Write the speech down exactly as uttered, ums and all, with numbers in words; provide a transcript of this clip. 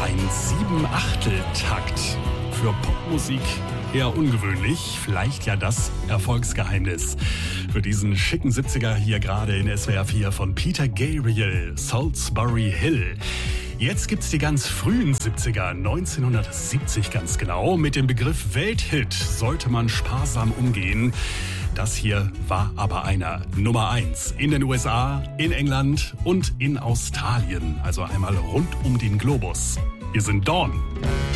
Ein Sieben-Achtel-Takt. Für Popmusik eher ungewöhnlich, vielleicht ja das Erfolgsgeheimnis. Für diesen schicken siebziger hier gerade in S W R vier von Peter Gabriel, Salisbury Hill. Jetzt gibt's die ganz frühen siebziger, neunzehnhundertsiebzig ganz genau. Mit dem Begriff Welthit sollte man sparsam umgehen. Das hier war aber einer. Nummer eins in den U S A, in England und in Australien. Also einmal rund um den Globus. Wir sind Dawn.